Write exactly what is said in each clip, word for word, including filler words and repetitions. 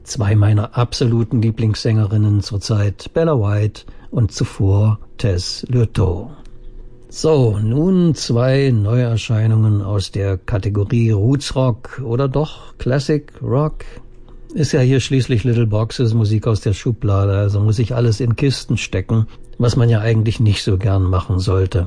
Zwei meiner absoluten Lieblingssängerinnen zurzeit, Bella White und zuvor Tess Lurto. So, nun zwei Neuerscheinungen aus der Kategorie Roots Rock oder doch Classic Rock. Ist ja hier schließlich Little Boxes, Musik aus der Schublade, also muss ich alles in Kisten stecken, was man ja eigentlich nicht so gern machen sollte.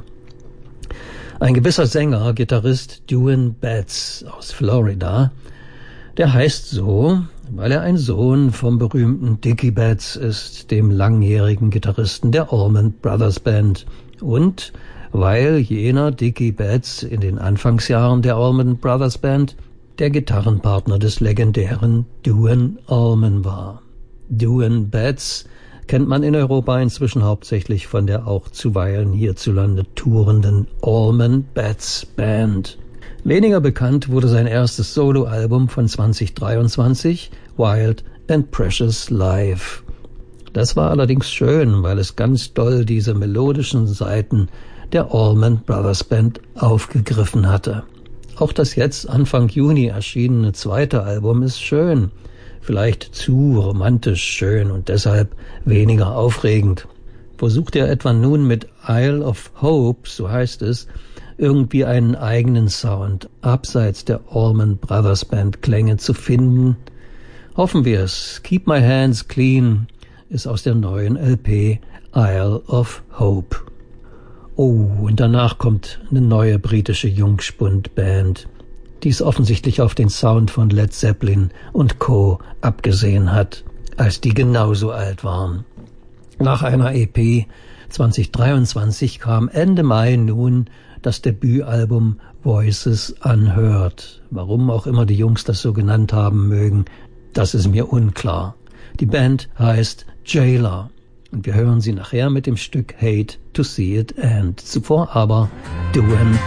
Ein gewisser Sänger, Gitarrist Duane Betts aus Florida, der heißt so, weil er ein Sohn vom berühmten Dickie Betts ist, dem langjährigen Gitarristen der Allman Brothers Band, und weil jener Dickie Betts in den Anfangsjahren der Allman Brothers Band der Gitarrenpartner des legendären Duane Allman war. Duane Betts kennt man in Europa inzwischen hauptsächlich von der auch zuweilen hierzulande tourenden Allman Betts Band. Weniger bekannt wurde sein erstes Soloalbum von zwanzig dreiundzwanzig, Wild and Precious Live. Das war allerdings schön, weil es ganz doll diese melodischen Seiten der Allman Brothers Band aufgegriffen hatte. Auch das jetzt Anfang Juni erschienene zweite Album ist schön, vielleicht zu romantisch schön und deshalb weniger aufregend. Versucht er etwa nun mit Isle of Hope, so heißt es, irgendwie einen eigenen Sound abseits der Allman Brothers Band Klänge zu finden? Hoffen wir es. Keep My Hands Clean ist aus der neuen L P Isle of Hope. Oh, und danach kommt eine neue britische Jungspund-Band, die es offensichtlich auf den Sound von Led Zeppelin und Co. abgesehen hat, als die genauso alt waren. Nach einer E P zwanzig dreiundzwanzig kam Ende Mai nun das Debütalbum Voices Unheard. Warum auch immer die Jungs das so genannt haben mögen, das ist mir unklar. Die Band heißt Jailer. Und wir hören sie nachher mit dem Stück Hate to See It End. Zuvor aber Duane